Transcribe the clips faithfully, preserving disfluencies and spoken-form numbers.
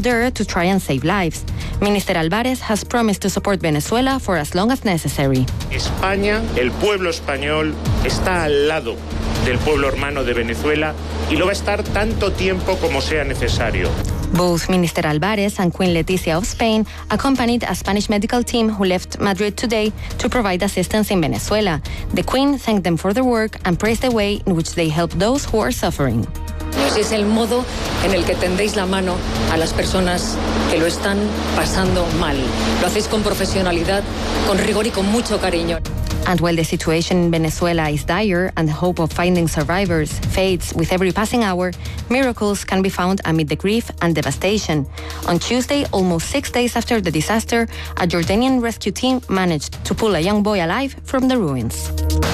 there to try and save lives. Minister Álvarez has promised to support Venezuela for as long as necessary. España, el pueblo español, está al lado del pueblo hermano de Venezuela y lo va a estar tanto tiempo como sea necesario. Both Minister Álvarez and Queen Letizia of Spain accompanied a Spanish medical team who left Madrid today to provide assistance in Venezuela. The Queen thanked them for their work and praised the way in which they help those who are suffering. Es el modo en el que tendéis la mano a las personas que lo están pasando mal. Lo hacéis con profesionalidad, con rigor y con mucho cariño. And while the situation in Venezuela is dire and the hope of finding survivors fades with every passing hour, miracles can be found amid the grief and devastation. On Tuesday, almost six days after the disaster, a Jordanian rescue team managed to pull a young boy alive from the ruins.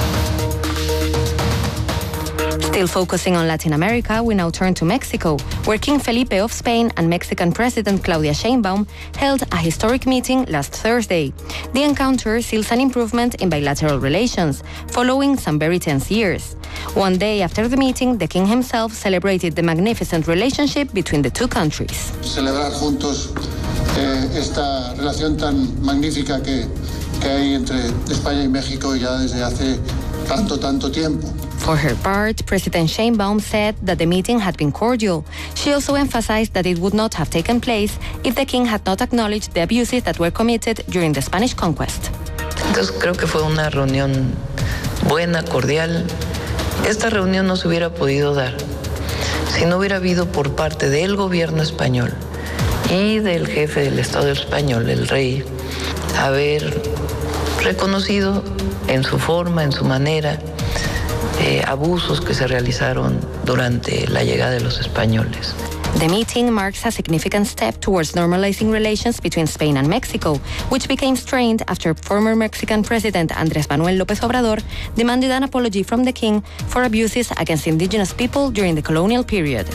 Still focusing on Latin America, we now turn to Mexico, where King Felipe of Spain and Mexican President Claudia Sheinbaum held a historic meeting last Thursday. The encounter seals an improvement in bilateral relations, following some very tense years. One day after the meeting, the king himself celebrated the magnificent relationship between the two countries. Celebrar juntos eh, esta relación tan magnífica que, que hay entre España y México ya desde hace tanto, tanto tiempo. For her part, President Sheinbaum said that the meeting had been cordial. She also emphasized that it would not have taken place if the king had not acknowledged the abuses that were committed during the Spanish conquest. Entonces creo que fue una reunión buena, cordial. Esta reunión no se hubiera podido dar si no hubiera habido por parte del gobierno español y del jefe del Estado español, el rey, haber reconocido en su forma, en su manera, Eh, abusos que se realizaron durante la llegada de los españoles. The meeting marks a significant step towards normalizing relations between Spain and Mexico, which became strained after former Mexican President Andrés Manuel López Obrador demanded an apology from the king for abuses against indigenous people during the colonial period.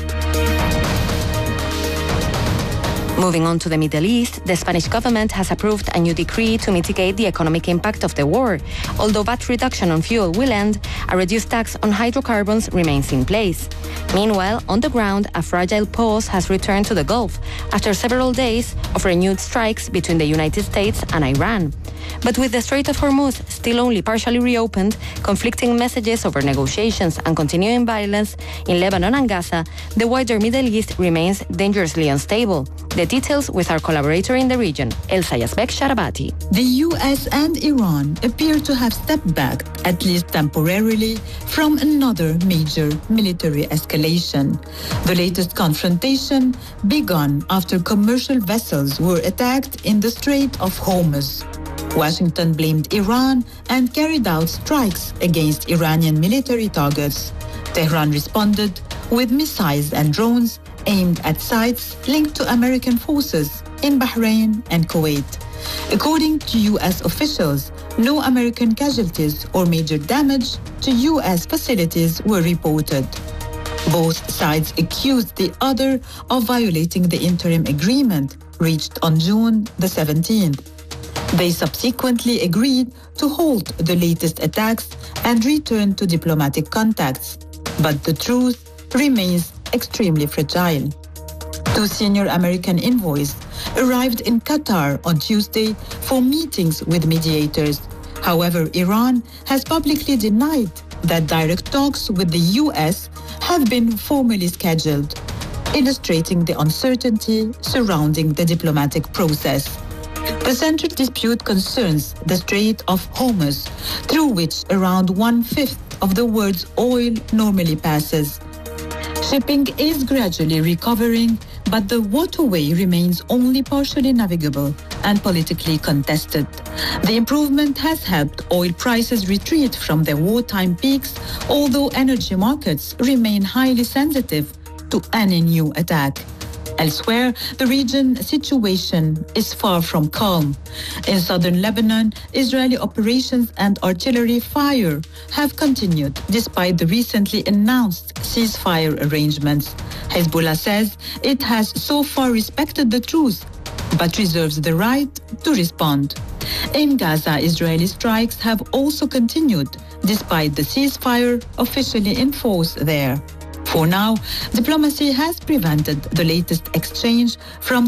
Moving on to the Middle East, the Spanish government has approved a new decree to mitigate the economic impact of the war. Although V A T reduction on fuel will end, a reduced tax on hydrocarbons remains in place. Meanwhile, on the ground, a fragile pause has returned to the Gulf after several days of renewed strikes between the United States and Iran. But with the Strait of Hormuz still only partially reopened, conflicting messages over negotiations and continuing violence in Lebanon and Gaza, the wider Middle East remains dangerously unstable. The details with our collaborator in the region, Elsa Yazbek Sharabati. The U S and Iran appear to have stepped back, at least temporarily, from another major military escalation. The latest confrontation began after commercial vessels were attacked in the Strait of Hormuz. Washington blamed Iran and carried out strikes against Iranian military targets. Tehran responded with missiles and drones aimed at sites linked to American forces in Bahrain and Kuwait. According to U S officials, no American casualties or major damage to U S facilities were reported. Both sides accused the other of violating the interim agreement reached on June the seventeenth. They subsequently agreed to halt the latest attacks and return to diplomatic contacts. But the truce remains extremely fragile. Two senior American envoys arrived in Qatar on Tuesday for meetings with mediators. However, Iran has publicly denied that direct talks with the U S have been formally scheduled, illustrating the uncertainty surrounding the diplomatic process. The central dispute concerns the Strait of Hormuz, through which around one-fifth of the world's oil normally passes. Shipping is gradually recovering, but the waterway remains only partially navigable and politically contested. The improvement has helped oil prices retreat from their wartime peaks, although energy markets remain highly sensitive to any new attack. Elsewhere, the region situation is far from calm. In southern Lebanon, Israeli operations and artillery fire have continued despite the recently announced ceasefire arrangements. Hezbollah says it has so far respected the truce, but reserves the right to respond. In Gaza, Israeli strikes have also continued despite the ceasefire officially in force there. For now, diplomacy has prevented the latest exchange from